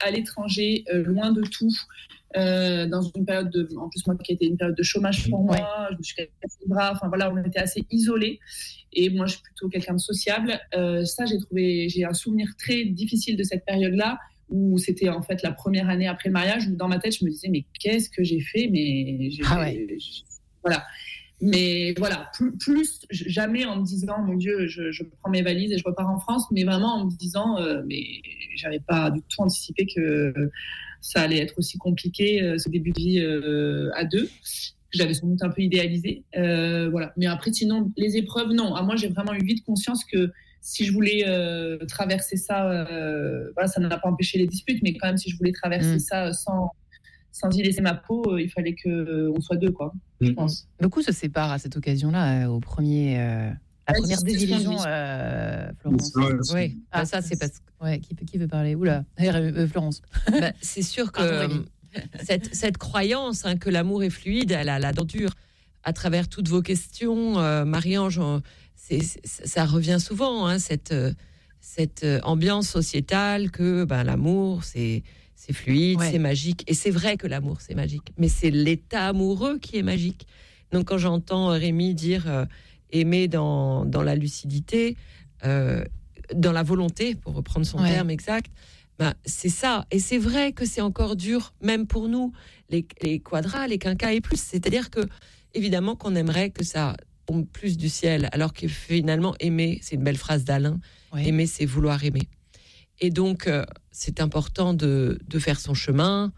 à l'étranger, loin de tout, dans une période en plus moi qui était une période de chômage pour moi, je me suis cassé les bras, enfin voilà, on était assez isolés. Et moi, je suis plutôt quelqu'un de sociable. Ça, j'ai un souvenir très difficile de cette période-là, où c'était en fait la première année après le mariage, où dans ma tête, je me disais, mais qu'est-ce que j'ai fait ? Voilà. Mais voilà, plus jamais en me disant, mon Dieu, je prends mes valises et je repars en France, mais vraiment en me disant, mais j'avais pas du tout anticipé que ça allait être aussi compliqué, ce début de vie à deux. J'avais sans doute un peu idéalisé. Voilà. Mais après, sinon, les épreuves, non. Moi, j'ai vraiment eu vite conscience que si je voulais traverser ça, voilà, ça n'a pas empêché les disputes, mais quand même, si je voulais traverser ça sans y laisser ma peau, il fallait qu'on soit deux, quoi, je pense. Beaucoup se séparent à cette occasion-là, au premier... La première désillusion, Florence. Oui. Ah, ça, c'est parce que... Qui veut parler ? Oula, Florence. C'est sûr que cette croyance que l'amour est fluide, elle a la dent dure. À travers toutes vos questions, Marie-Ange, ça revient souvent, cette ambiance sociétale que l'amour, c'est fluide, c'est magique. Et c'est vrai que l'amour, c'est magique. Mais c'est l'état amoureux qui est magique. Donc, quand j'entends Rémi dire... aimer dans la lucidité, dans la volonté, pour reprendre son terme exact, c'est ça. Et c'est vrai que c'est encore dur, même pour nous, les quadras, les quinquas et plus. C'est-à-dire que, évidemment, qu'on aimerait que ça tombe plus du ciel, alors que finalement, aimer, c'est une belle phrase d'Alain, aimer, c'est vouloir aimer. Et donc, c'est important de faire son chemin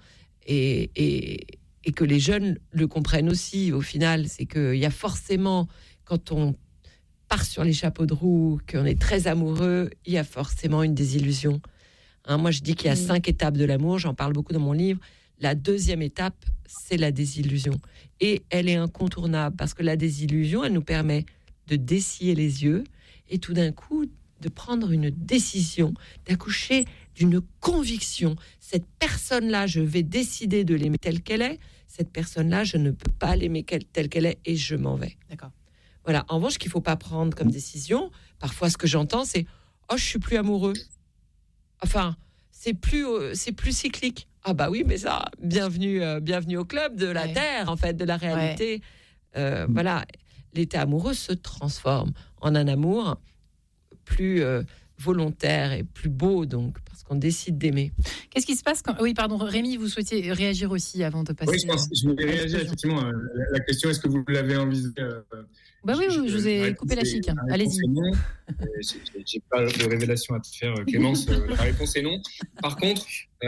et que les jeunes le comprennent aussi, au final. C'est qu'il y a forcément... Quand on part sur les chapeaux de roue, qu'on est très amoureux, il y a forcément une désillusion. Moi, je dis qu'il y a 5 étapes de l'amour, j'en parle beaucoup dans mon livre. La deuxième étape, c'est la désillusion. Et elle est incontournable, parce que la désillusion, elle nous permet de dessiller les yeux et tout d'un coup, de prendre une décision, d'accoucher d'une conviction. Cette personne-là, je vais décider de l'aimer telle qu'elle est. Cette personne-là, je ne peux pas l'aimer telle qu'elle est et je m'en vais. D'accord. Voilà. En revanche, ce qu'il ne faut pas prendre comme décision, parfois ce que j'entends, c'est « Oh, je ne suis plus amoureux ». Enfin, c'est plus cyclique. Ah bah oui, mais ça, bienvenue au club de la Terre, en fait, de la réalité. Voilà, l'état amoureux se transforme en un amour plus volontaire et plus beau, donc, parce qu'on décide d'aimer. Qu'est-ce qui se passe quand... Oui, pardon, Rémi, vous souhaitiez réagir aussi avant de passer... Oui, je voulais réagir, effectivement. La question, est-ce que vous l'avez envisagée oui, je vous ai coupé la chic. Allez-y. J'ai pas de révélation à te faire, Clémence. La réponse est non. Par contre,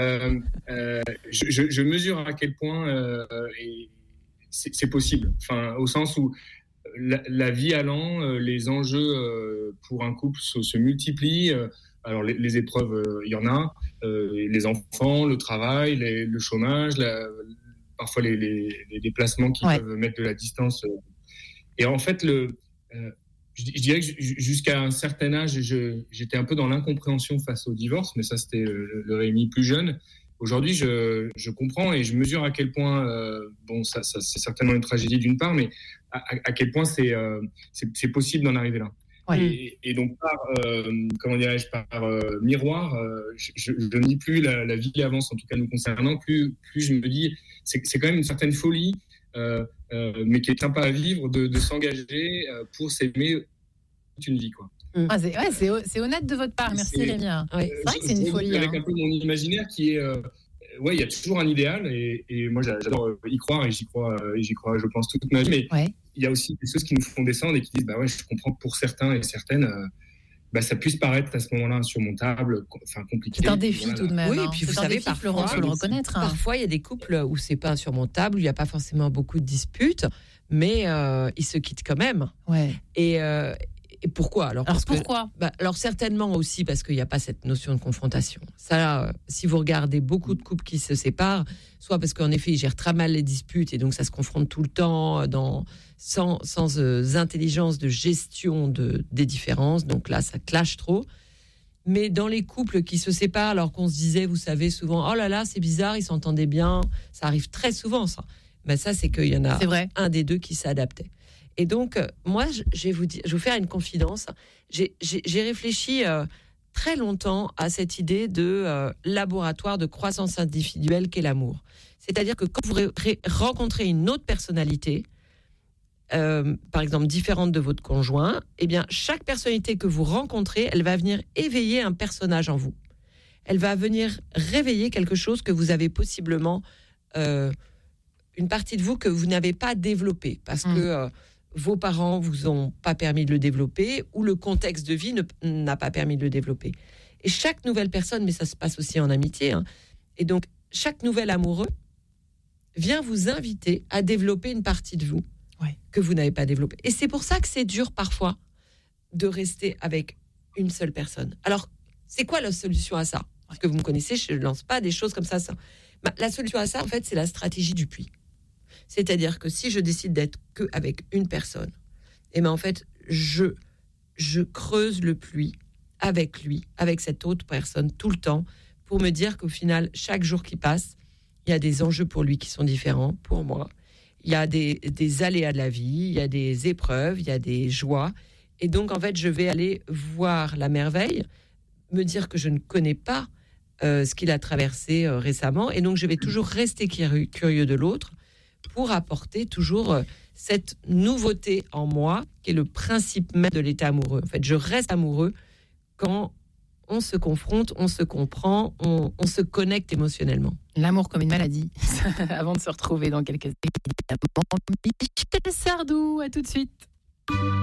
je mesure à quel point c'est possible. Enfin, au sens où la vie allant, les enjeux pour un couple se multiplient. Alors, les épreuves, il y en a. Les enfants, le travail, le chômage, parfois les déplacements qui peuvent mettre de la distance. Et en fait, je dirais que jusqu'à un certain âge, j'étais un peu dans l'incompréhension face au divorce, mais ça, c'était le Rémi plus jeune. Aujourd'hui, je comprends et je mesure à quel point, ça c'est certainement une tragédie d'une part, mais à quel point c'est possible d'en arriver là. Ouais. Et donc, par miroir, je ne dis plus la vie avance, en tout cas nous concernant, plus je me dis, c'est quand même une certaine folie, mais qui est sympa à vivre, de s'engager pour s'aimer toute une vie, quoi. C'est honnête de votre part, merci Rémi. C'est vrai que c'est une folie. Avec un peu mon imaginaire qui est... il y a toujours un idéal et moi j'adore y croire et j'y crois, je pense, toute ma vie. Mais il y a aussi des choses qui nous font descendre et qui disent je comprends que pour certains et certaines, ça puisse paraître à ce moment-là insurmontable, compliqué. C'est un défi tout de même. Oui, et puis vous savez, Florence, faut le reconnaître. Parfois, il y a des couples où c'est pas insurmontable, où il n'y a pas forcément beaucoup de disputes, mais ils se quittent quand même. Ouais. Et pourquoi alors pourquoi alors certainement aussi parce qu'il n'y a pas cette notion de confrontation. Ça, si vous regardez beaucoup de couples qui se séparent, soit parce qu'en effet ils gèrent très mal les disputes et donc ça se confronte tout le temps sans intelligence de gestion des différences. Donc là, ça clash trop. Mais dans les couples qui se séparent alors qu'on se disait, vous savez, souvent, oh là là, c'est bizarre, ils s'entendaient bien. Ça arrive très souvent, ça. Mais ça, c'est qu'il y en a un des deux qui s'adaptait. Et donc, moi, je vais vous faire une confidence. J'ai réfléchi très longtemps à cette idée de laboratoire de croissance individuelle qu'est l'amour. C'est-à-dire que quand vous rencontrez une autre personnalité, par exemple différente de votre conjoint, eh bien, chaque personnalité que vous rencontrez, elle va venir éveiller un personnage en vous. Elle va venir réveiller quelque chose que vous avez possiblement, une partie de vous que vous n'avez pas développée, parce que vos parents vous ont pas permis de le développer, ou le contexte de vie n'a pas permis de le développer. Et chaque nouvelle personne, mais ça se passe aussi en amitié, hein, et donc chaque nouvel amoureux vient vous inviter à développer une partie de vous que vous n'avez pas développée. Et c'est pour ça que c'est dur parfois de rester avec une seule personne. Alors, c'est quoi la solution à ça ? Parce que vous me connaissez, je ne lance pas des choses comme ça. La solution à ça, en fait, c'est la stratégie du puits. C'est-à-dire que si je décide d'être qu'avec une personne, et ben en fait, je creuse le puits avec lui, avec cette autre personne tout le temps, pour me dire qu'au final, chaque jour qui passe, il y a des enjeux pour lui qui sont différents pour moi. Il y a des aléas de la vie, il y a des épreuves, il y a des joies. Et donc, en fait, je vais aller voir la merveille, me dire que je ne connais pas ce qu'il a traversé récemment. Et donc, je vais toujours rester curieux de l'autre pour apporter toujours cette nouveauté en moi, qui est le principe même de l'état amoureux. En fait, je reste amoureux quand on se confronte, on se comprend, on se connecte émotionnellement. L'amour comme une maladie. Avant de se retrouver dans quelques instants. Michel Sardou, à tout de suite.